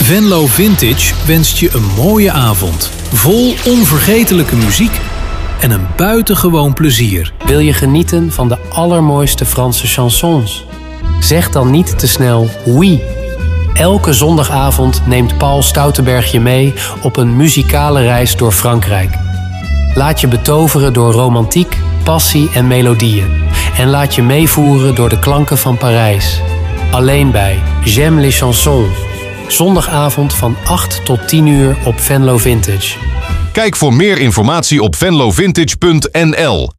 Venlo Vintage wenst je een mooie avond. Vol onvergetelijke muziek en een buitengewoon plezier. Wil je genieten van de allermooiste Franse chansons? Zeg dan niet te snel oui. Elke zondagavond neemt Paul Stoutenberg je mee op een muzikale reis door Frankrijk. Laat je betoveren door romantiek, passie en melodieën. En laat je meevoeren door de klanken van Parijs. Alleen bij J'aime les chansons. Zondagavond van 8 tot 10 uur op Venlo Vintage. Kijk voor meer informatie op venlovintage.nl.